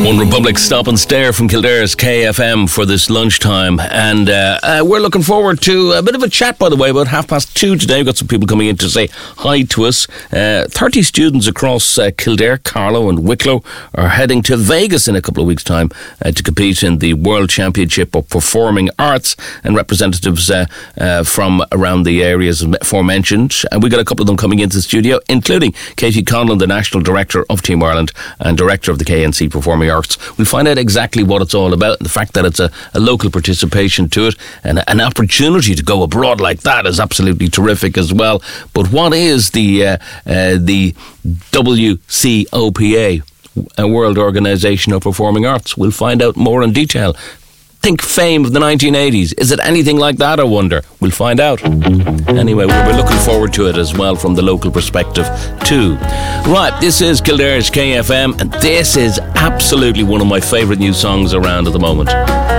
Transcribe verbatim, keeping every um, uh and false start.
One Republic Stop and Stare from Kildare's K F M for this lunchtime, and uh, uh, we're looking forward to a bit of a chat, by the way, about half past two today. We've got some people coming in to say hi to us. uh, thirty students across uh, Kildare, Carlow and Wicklow are heading to Vegas in a couple of weeks' time uh, to compete in the World Championship of Performing Arts, and representatives uh, uh, from around the areas aforementioned, and we got a couple of them coming into the studio, including Katie Conlon, the National Director of Team Ireland and Director of the K N C Performing Arts. We'll find out exactly what it's all about, and the fact that it's a, a local participation to it, and an opportunity to go abroad like that is absolutely terrific as well. But what is the uh, uh, the W C O P A, a World Organisation of Performing Arts? We'll find out more in detail. Think fame of the nineteen eighties. Is it anything like that, I wonder? We'll find out. Anyway, we're looking forward to it as well from the local perspective too. Right, this is Kildare's K F M, and this is absolutely one of my favourite new songs around at the moment.